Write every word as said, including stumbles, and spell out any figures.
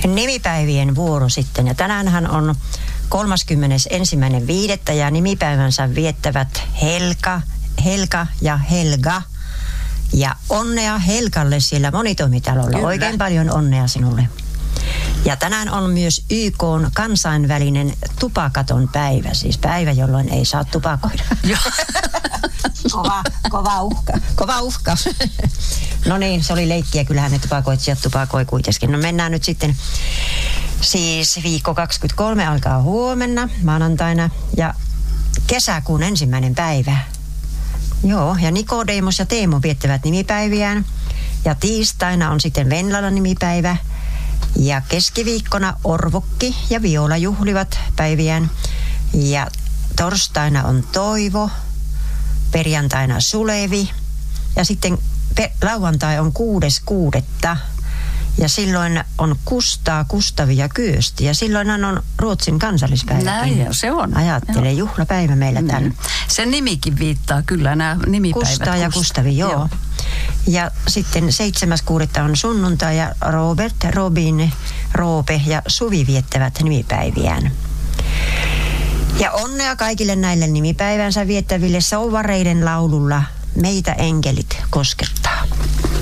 nimipäivien vuoro sitten. Ja tänäänhän on kolmaskymmenesensimmäinen viidettä ja nimipäivänsä viettävät Helka, Helka ja Helga. Ja onnea Helkalle siellä monitoimitalolla. Kyllä. Oikein paljon onnea sinulle. Ja tänään on myös Y K:n kansainvälinen tupakaton päivä. Siis päivä, jolloin ei saa tupakoida. kova, kova uhka. Kova uhka. No niin, se oli leikkiä. Kyllähän ne tupakoitsijat tupakoi kuitenkin. No mennään nyt sitten. Siis viikko kaksikymmentäkolme alkaa huomenna maanantaina ja kesäkuun ensimmäinen päivä. Joo, ja Nikodemus ja Teemu viettävät nimipäiviään. Ja tiistaina on sitten Venlalan nimipäivä. Ja keskiviikkona Orvokki ja Viola juhlivat päiviään. Ja torstaina on Toivo, perjantaina Sulevi. Ja sitten pe- lauantai on kuudes kuudetta. Ja silloin on Kustaa, Kustavi ja Kyösti. Ja silloinhan on Ruotsin kansallispäiväkin. Näin se on. Ajattele, joo. Juhlapäivä meillä mm. täällä. Sen nimikin viittaa kyllä nämä nimipäivät. Kustaa ja Kustavi, joo. joo. Ja sitten seitsemäs kuudetta on sunnuntai ja Robert, Robin, Roope ja Suvi viettävät nimipäiviään. Ja onnea kaikille näille nimipäivänsä viettäville souvareiden laululla Meitä enkelit koskettaa.